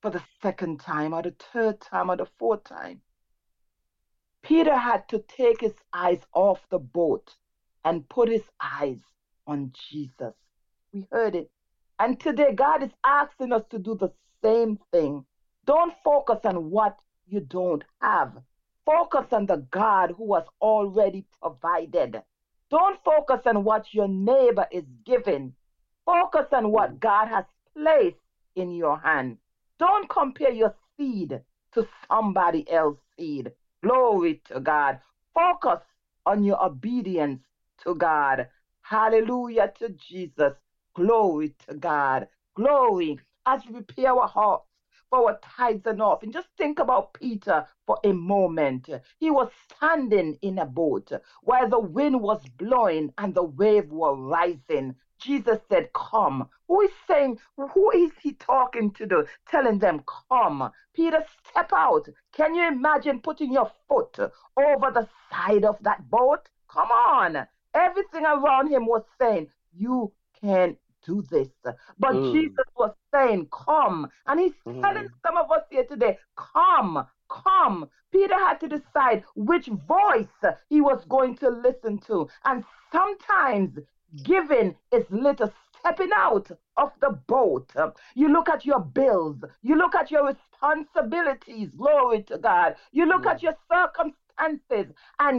for the second time or the third time or the fourth time, Peter had to take his eyes off the boat and put his eyes on Jesus. We heard it. And today, God is asking us to do the same thing. Don't focus on what you don't have. Focus on the God who has already provided. Don't focus on what your neighbor is giving. Focus on what God has placed in your hand. Don't compare your seed to somebody else's seed. Glory to God. Focus on your obedience to God. Hallelujah to Jesus. Glory to God. Glory as we prepare our hearts for our tithes and offering. Just think about Peter for a moment. He was standing in a boat while the wind was blowing and the wave were rising. Jesus said, come. Who is saying, who is he talking to? Telling them, come. Peter, step out. Can you imagine putting your foot over the side of that boat? Come on. Everything around him was saying, you can do this. But Mm. Jesus was saying, come. And he's telling Mm. some of us here today, come, come. Peter had to decide which voice he was going to listen to. And sometimes giving is little stepping out of the boat. You look at your bills, you look at your responsibilities, glory to God. You look Mm. at your circumstances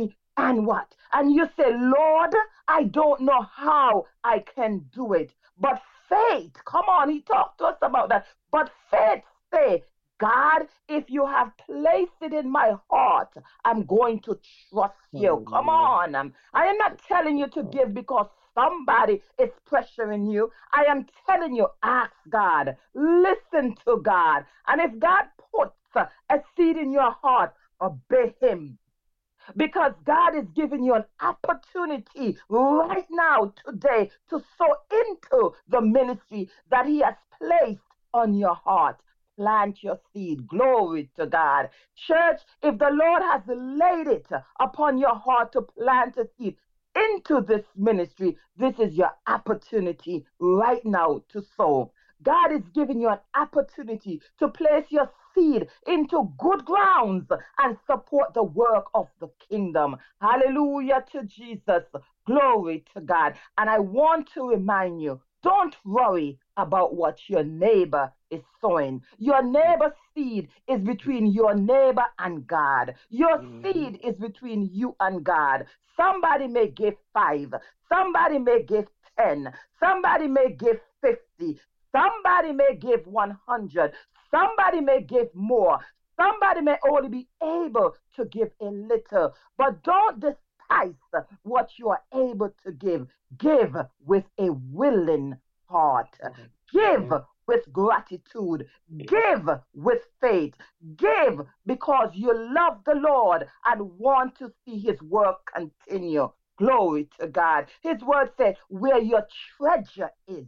and what? And you say, Lord, I don't know how I can do it. But faith, come on, he talked to us about that. But faith say, God, if you have placed it in my heart, I'm going to trust you. Come Hallelujah. on. I am not telling you to give because somebody is pressuring you. I am telling you, ask God, listen to God. And if God puts a seed in your heart, obey him because God is giving you an opportunity right now, today, to sow into the ministry that He has placed on your heart. Plant your seed. Glory to God. Church, if the Lord has laid it upon your heart to plant a seed into this ministry, this is your opportunity right now to sow. God is giving you an opportunity to place your seed into good grounds and support the work of the kingdom. Hallelujah to Jesus. Glory to God. And I want to remind you, don't worry about what your neighbor is sowing. Your neighbor's seed is between your neighbor and God. Your Mm. seed is between you and God. Somebody may give 5, somebody may give 10, somebody may give 50, somebody may give 100, somebody may give more, somebody may only be able to give a little, but don't despise what you are able to give. Give with a willing heart. Give Mm. with gratitude. Yes. Give with faith. Give because you love the Lord and want to see his work continue. Glory to God. His word said, where your treasure is,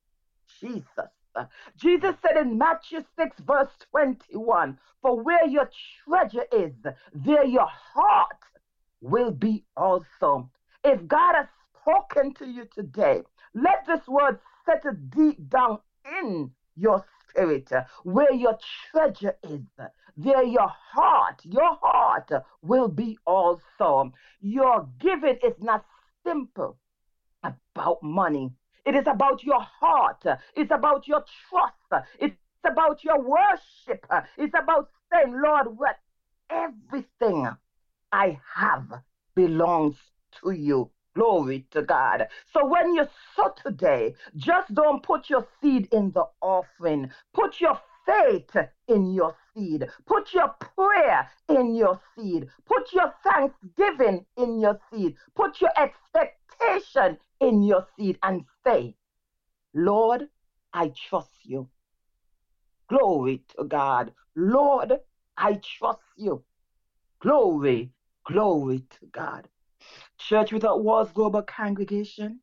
Jesus. Jesus said in Matthew 6, verse 21, for where your treasure is, there your heart will be also. If God has spoken to you today, let this word settle deep down in your spirit. Where your treasure is, there your heart will be also. Your giving is not simple about money. It is about your heart. It's about your trust. It's about your worship. It's about saying, Lord, what everything I have belongs to you. Glory to God. So when you sow today, just don't put your seed in the offering. Put your faith in your seed. Put your prayer in your seed. Put your thanksgiving in your seed. Put your expectation in your seed and say, Lord, I trust you. Glory to God. Lord, I trust you. Glory, glory to God. Church Without Walls Global Congregation,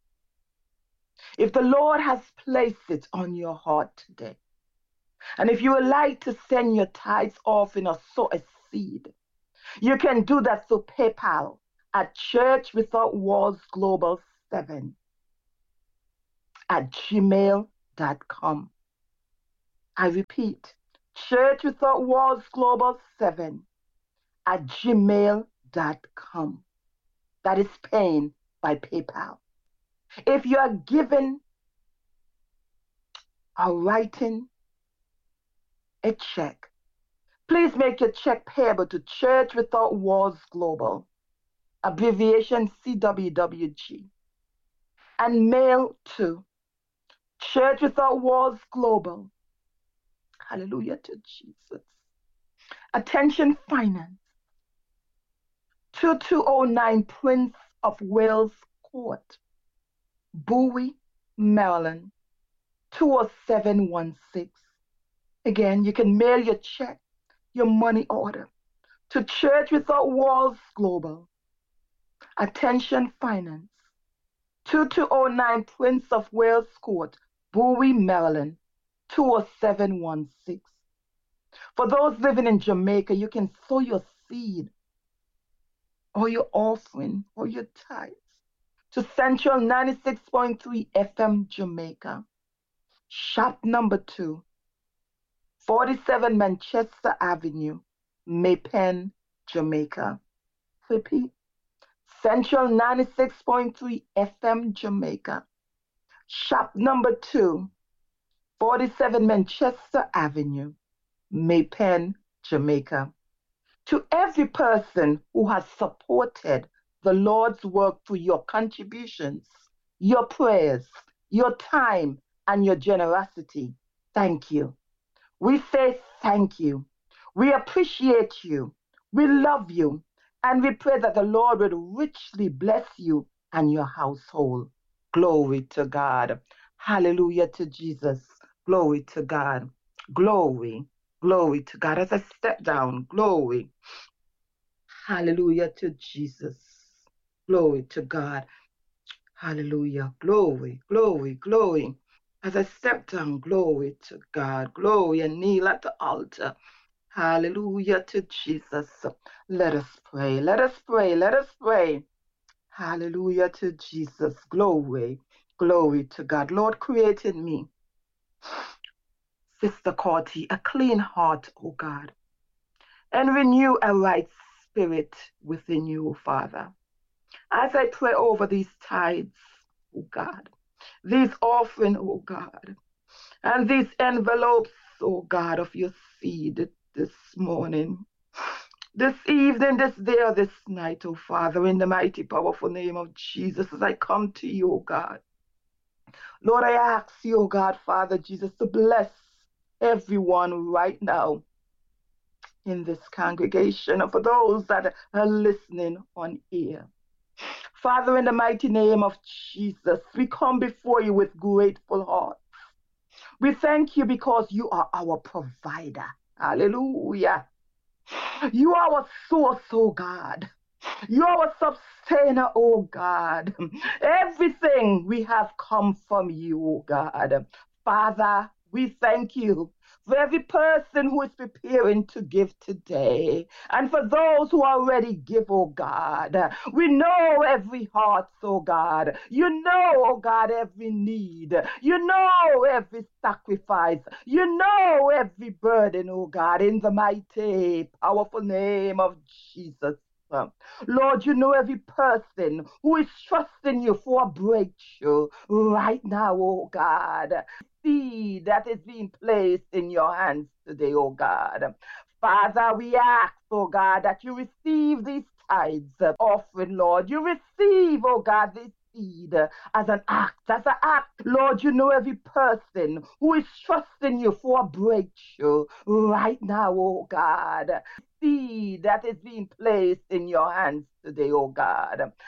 if the Lord has placed it on your heart today, and if you would like to send your tithes offering or sow a seed, you can do that through PayPal at Church Without Walls Global 7 at gmail.com. I repeat, Church Without Walls Global 7 at gmail.com. That is paying by PayPal. If you are giving or writing a check, please make your check payable to Church Without Walls Global, abbreviation CWWG, and mail to Church Without Walls Global. Hallelujah to Jesus. Attention Finance, 2209 Prince of Wales Court, Bowie, Maryland, 20716. Again, you can mail your check, your money order to Church Without Walls Global. Attention Finance, 2209 Prince of Wales Court, Bowie, Maryland, 20716. For those living in Jamaica, you can sow your seed or your offering or your tithes to Central 96.3 FM Jamaica, shop number 2, 47 Manchester Avenue, Maypen, Jamaica. Repeat, Central 96.3 FM Jamaica, shop number 2, 47 Manchester Avenue, Maypen, Jamaica. To every person who has supported the Lord's work through your contributions, your prayers, your time, and your generosity, thank you. We say thank you. We appreciate you. We love you. And we pray that the Lord will richly bless you and your household. Glory to God. Hallelujah to Jesus. Glory to God. Glory. Glory to God. As I step down, glory. Hallelujah to Jesus. Glory to God. Hallelujah. Glory, glory, glory. As I step down, glory to God. Glory, and kneel at the altar. Hallelujah to Jesus. Let us pray. Let us pray. Let us pray. Hallelujah to Jesus. Glory. Glory to God. Lord, create in me, Sister Courtney, a clean heart, O God, and renew a right spirit within you, Father. As I pray over these tithes, oh God, these offerings, oh God, and these envelopes, oh God, of your seed this morning, this evening, this day, or this night, oh Father, in the mighty, powerful name of Jesus, as I come to you, oh God. Lord, I ask you, oh God, Father Jesus, to bless everyone right now in this congregation, and for those that are listening on ear. Father, in the mighty name of Jesus, we come before you with grateful hearts. We thank you because you are our provider. Hallelujah. You are our source, oh God. You are our sustainer, oh God. Everything we have come from you, oh God. Father, we thank you for every person who is preparing to give today, and for those who already give, oh God. We know every heart, oh God. You know, oh God, every need. You know every sacrifice. You know every burden, oh God, in the mighty, powerful name of Jesus. Lord, you know every person who is trusting you for a breakthrough right now, oh God. Seed that is being placed in your hands today, oh God. Father, we ask, oh God, that you receive these tithes offering, Lord. You receive, oh God, this seed as an act, Lord, you know every person who is trusting you for a breakthrough right now, oh God. Seed that is being placed in your hands today, oh God.